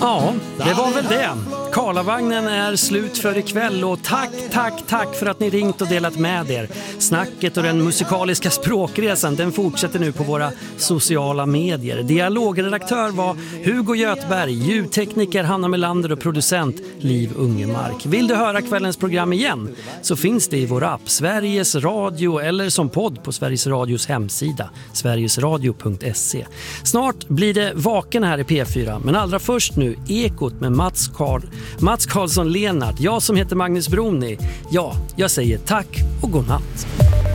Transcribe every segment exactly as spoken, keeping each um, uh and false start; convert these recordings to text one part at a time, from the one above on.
Ja, det var väl det. Karlavagnen är slut för ikväll och tack, tack, tack för att ni ringt och delat med er. Snacket och den musikaliska språkresan, den fortsätter nu på våra sociala medier. Dialogredaktör var Hugo Göthberg, ljudtekniker Hanna Melander och producent Liv Ungemark. Vill du höra kvällens program igen så finns det i vår app Sveriges Radio eller som podd på Sveriges Radios hemsida sverigesradio punkt se. Snart blir det Vaken här i P fyra, men allra först nu Ekot med Mats Karl Mats Karlsson Lenart. Jag som heter Magnus Broni. Ja, jag säger tack och godnatt.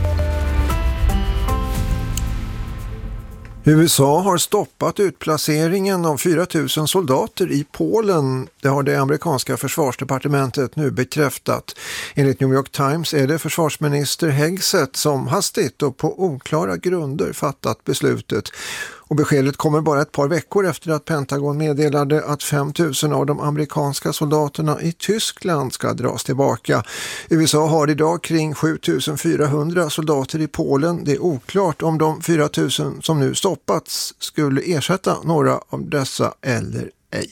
U S A har stoppat utplaceringen av fyra tusen soldater i Polen. Det har det amerikanska försvarsdepartementet nu bekräftat. Enligt New York Times är det försvarsminister Hegseth som hastigt och på oklara grunder fattat beslutet. Och beskedet kommer bara ett par veckor efter att Pentagon meddelade att fem tusen av de amerikanska soldaterna i Tyskland ska dras tillbaka. U S A har idag kring sju tusen fyrahundra soldater i Polen. Det är oklart om de fyra tusen som nu stoppats skulle ersätta några av dessa eller ej.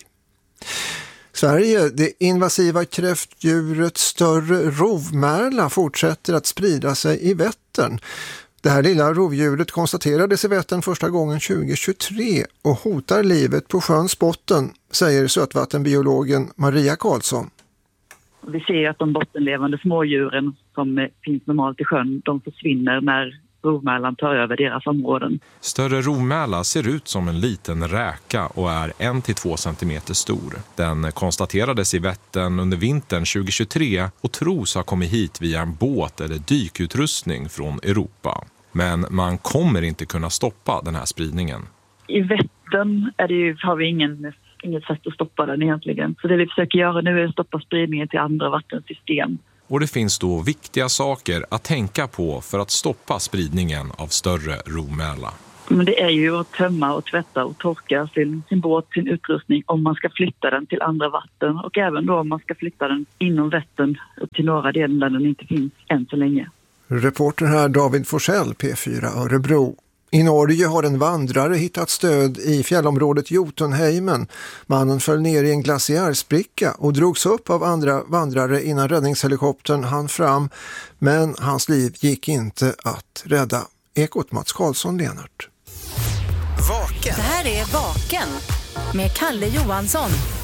Sverige, det invasiva kräftdjuret större rovmärla fortsätter att sprida sig i Vättern. Det här lilla rovdjuret konstaterades i Vättern första gången tjugohundratjugotre och hotar livet på sjöns botten, säger sötvattenbiologen Maria Karlsson. Vi ser att de bottenlevande smådjuren som finns normalt i sjön, de försvinner när rovmärlan tar över deras områden. Större rovmärla ser ut som en liten räka och är en till två centimeter stor. Den konstaterades i Vättern under vintern tjugohundratjugotre och tros ha kommit hit via en båt eller dykutrustning från Europa. Men man kommer inte kunna stoppa den här spridningen. I Vättern är det ju, har vi ingen, inget sätt att stoppa den egentligen. Så det vi försöker göra nu är att stoppa spridningen till andra vattensystem. Och det finns då viktiga saker att tänka på för att stoppa spridningen av större rovmärla. Men det är ju att tömma och tvätta och torka sin, sin båt, sin utrustning om man ska flytta den till andra vatten. Och även då om man ska flytta den inom Vättern till norra delen där den inte finns än så länge. Reporter här David Forsell, P fyra Örebro. I Norge har en vandrare hittat stöd i fjällområdet Jotunheimen. Mannen föll ner i en glaciärspricka och drogs upp av andra vandrare innan räddningshelikoptern hann fram. Men hans liv gick inte att rädda. Ekot Mats Karlsson Lenart. Vaken. Det här är Vaken med Kalle Johansson.